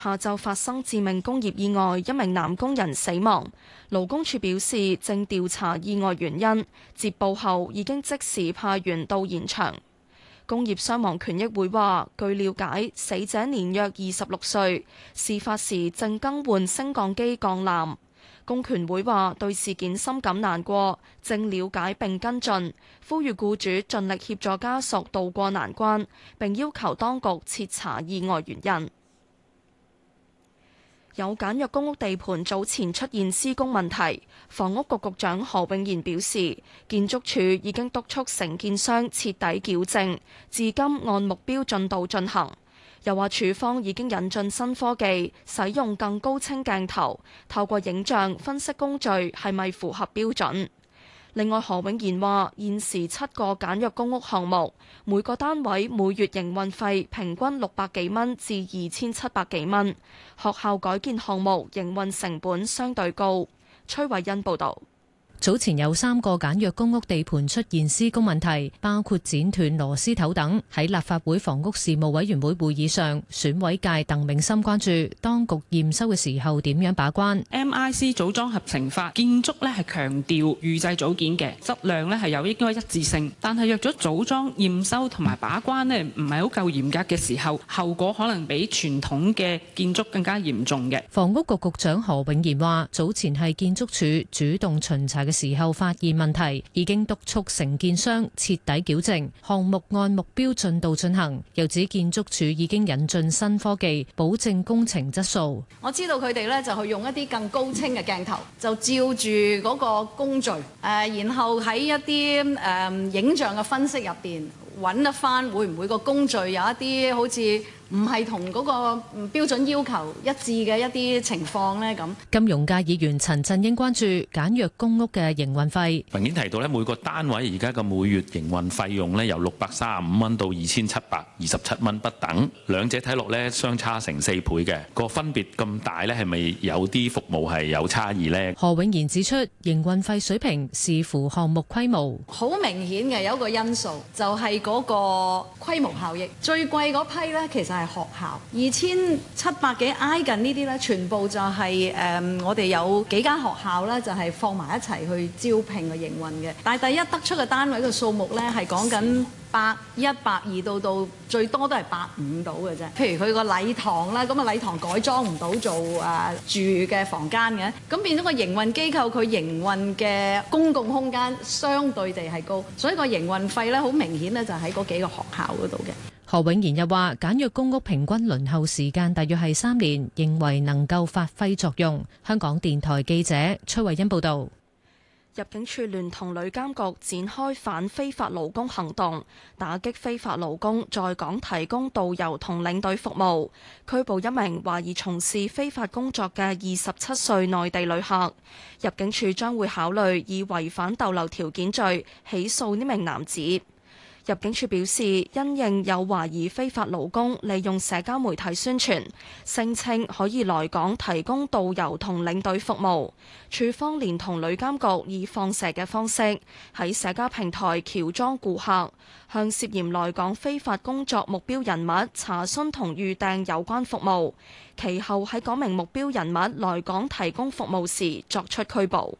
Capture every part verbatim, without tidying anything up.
下晝發生致命工業意外，一名男工人死亡。勞工處表示正調查意外原因，接報後已經即時派員到現場。工業傷亡權益會話，據了解，死者年約二十六歲，事發時正更換升降機鋼纜。工權會話對事件深感難過，正了解並跟進，呼籲僱主盡力協助家屬渡過難關，並要求當局徹查意外原因。有簡約公屋地盤早前出現施工問題，房屋局局長何永賢表示，建築署已經督促承建商徹底矯正，至今按目標進度進行。又話署方已經引進新科技，使用更高清鏡頭，透過影像分析工序係咪符合標準。另外，何永賢話現時七個簡約公屋項目，每個單位每月營運費平均六百幾蚊至二千七百幾蚊。學校改建項目營運成本相對高。崔慧欣報導。 早前有三個簡約公屋地盤出現施工問題，包括剪斷螺絲頭等。喺立法會房屋事務委員會會議上，選委界鄧永森關注當局驗收嘅時候點樣把關。 M I C 組裝合成法建築咧係強調預製組件嘅質量咧係有應該一致性，但係若咗組裝驗收同埋把關咧唔係好夠嚴格嘅時候，後果可能比傳統嘅建築更加嚴重嘅。 房屋局局長何永賢話：早前係建築署主動巡查嘅時候發現問題，已經督促承建商徹底矯正，項目按目標進度進行。又指建築署已經引進新科技，保證工程質素。 我知道佢哋咧就去用一啲更高清嘅鏡頭，就照住嗰個工序，誒、呃，然後喺一啲誒、呃、影像嘅分析入邊揾得翻會唔會個工序有一啲好似唔係同嗰個標準要求一致嘅一啲情況呢？咁金融界議員陳振英關注簡約公屋嘅營運費。 文件提到咧，每個單位而家嘅每月營運費用咧由六百三十五蚊到二千七百二十七蚊不等，兩者睇落咧相差成四倍嘅，個分別咁大咧，係咪有啲服務係有差異呢？ 何永賢指出，營運費水平視乎項目規模， 好明顯嘅有一個因素就係嗰個規模效益，最貴嗰批咧其實係學校二千七百幾挨近呢啲咧，全部就係、是、誒、嗯、我哋有幾間學校咧，就係、是、放埋一齊去招聘嘅營運嘅。但係第一得出嘅單位嘅數目咧，係講緊百一、百二到到最多都係百五到嘅啫。譬如佢個禮堂啦，咁啊禮堂改裝唔到做誒、啊、住嘅房間嘅，咁變咗個營運機構佢營運嘅公共空間相對地係高，所以個營運費咧好明顯咧就喺嗰幾個學校嗰度嘅。 何永賢又話：簡約公屋平均輪候時間大約係三年，認為能夠發揮作用。香港電台記者崔慧欣報道。 入境處聯同旅監局展開反非法勞工行動，打擊非法勞工在港提供導遊同領隊服務，拘捕一名懷疑從事非法工作嘅二十七歲內地旅客。入境處將會考慮以違反逗留條件罪起訴呢名男子。入境處表示，因應有懷疑非法勞工利用社交媒體宣傳，聲稱可以來港提供導遊同領隊服務，處方連同旅監局以放蛇嘅方式喺社交平台喬裝顧客，向涉嫌來港非法工作目標人物查詢同預訂有關服務，其後喺嗰名目標人物來港提供服務時作出拘捕。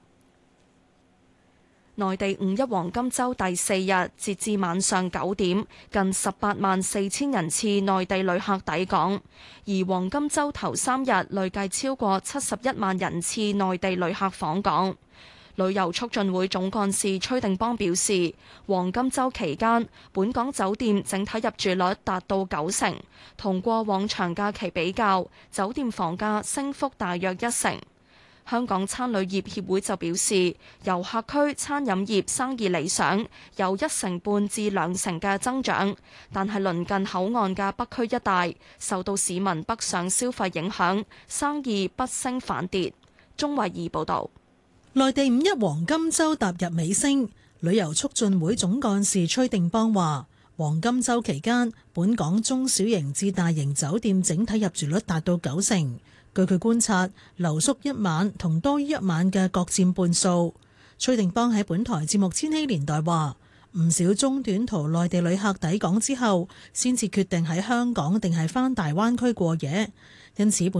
內地五一黃金週第四日，截至晚上九點，近十八萬四千人次內地旅客抵港，而黃金週頭三日累計超過七十一萬人次內地旅客訪港。旅遊促進會總幹事崔定邦表示，黃金週期間，本港酒店整體入住率達到九成，同過往長假期比較，酒店房價升幅大約一成。香港餐旅業協會就表示，遊客區餐飲業生意理想，有一成半至兩成嘅增長，但係鄰近口岸嘅北區一帶受到市民北上消費影響，生意不升反跌。鍾慧儀報導。 內地五一黃金週踏入尾聲，旅遊促進會總幹事崔定邦話：黃金週期間，本港中小型至大型酒店整體入住率達到九成。據佢觀察，留宿一晚同多於一晚嘅各佔半數。崔定邦喺本台節目《千禧年代》話，唔少中短途內地旅客抵港之後，先至決定喺香港定係返大灣區過夜。 因此本